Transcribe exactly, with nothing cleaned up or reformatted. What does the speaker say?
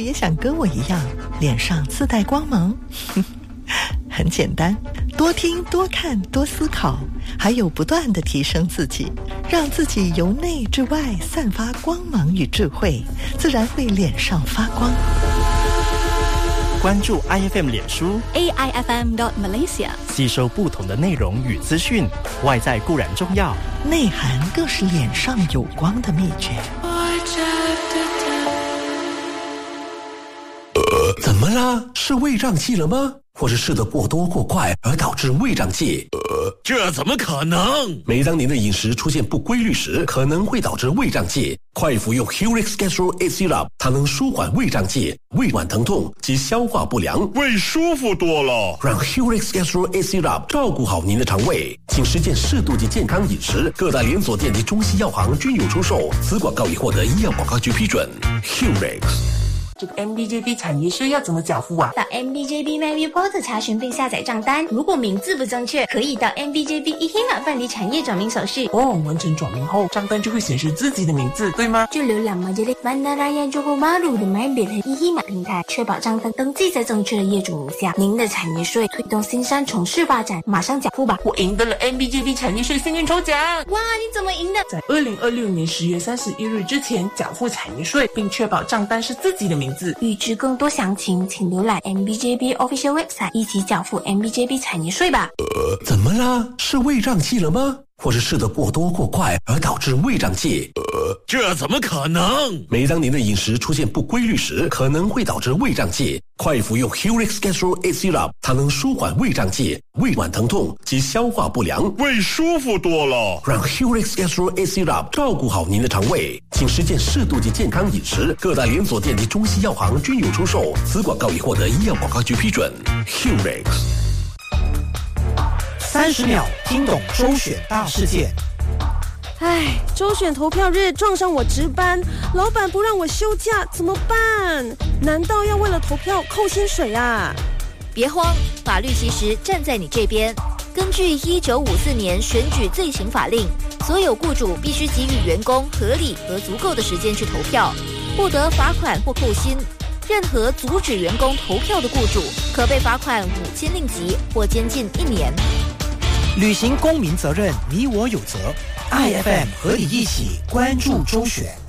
也想跟我一样，脸上自带光芒？很简单，多听多看多思考，还有不断地提升自己，让自己由内至外散发光芒与智慧，自然会脸上发光。 关注 I F M 脸书 A I F M dot Malaysia， 吸收不同的内容与资讯。外在固然重要， 内涵更是脸上有光的秘诀。 呃，怎么啦？是胃胀气了吗？或是吃得过多过快而导致胃胀气？ 呃，这怎么可能？ 每当您的饮食出现不规律时，可能会导致胃胀气。快服用 Helix Gastro A Syrup， 它能舒缓胃胀气、胃脘疼痛及消化不良， 胃舒服多了。 让 Helix Gastro A Syrup 照顾好您的肠胃，请实践适度及健康饮食。各大连锁店及中西药行均有出售。此广告已获得医药广告局批准。Helix。 这个 M B J B 产业税要怎么缴付啊？ 到 M B J B MyReport 查询并下载账单。如果名字不正确，可以到 M B J B E H I M A 办理产业转名手续。 哦，完成转名后，账单就会显示自己的名字，对吗？ 就浏览 Majelis Bandaraya Johor Bahru 的 MyBit 和 E H I M A 平台，确保账单登记在正确的业主名下。您的产业税推动新山城市发展，马上缴付吧！ 我赢得了 M B J B 产业税幸运抽奖！ 哇，你怎么赢的？ 在二零二六年十月三十一日之前缴付产业税，并确保账单是自己的名字。 预知更多详情，请浏览 M B J B Official Website， 一起缴付 M B J B 产业税吧。 呃，怎么啦？是胃胀气了吗？或是吃得过多过快而导致胃胀气？ 呃，这怎么可能？ 每当您的饮食出现不规律时，可能会导致胃胀气。快服用 Helix Gastro A Syrup， 它能舒缓胃胀气、胃脘疼痛及消化不良， 胃舒服多了。 让 Helix Gastro A Syrup 照顾好您的肠胃，请实践适度及健康饮食。各大连锁店及中西药行均有出售。此广告已获得医药广告局批准。Helix。 三十秒听懂周选大事件。 唉，周选投票日撞上我值班，老板不让我休假，怎么办？难道要为了投票扣薪水啊？ 别慌，法律其实站在你这边。根据一九五四年选举罪行法令，所有雇主必须给予员工合理和足够的时间去投票，不得罚款或扣薪。任何阻止员工投票的雇主，可被罚款五千令吉或监禁一年。 履行公民责任，你我有责。I F M 和你一起关注周选。